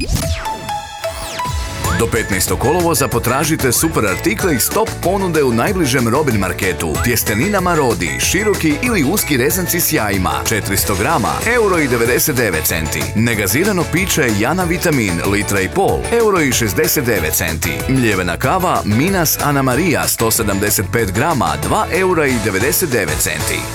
Do 15. kolovoza potražite super artikle iz top ponude u najbližem Robin marketu. Tjestenina Marodi, široki ili uski rezanci s jajima, 400 grama, €1,99. Negazirano piće Jana Vitamin, litra i pol, €1,69. Mljevena kava Minas Ana Maria, 175 grama, €2,99.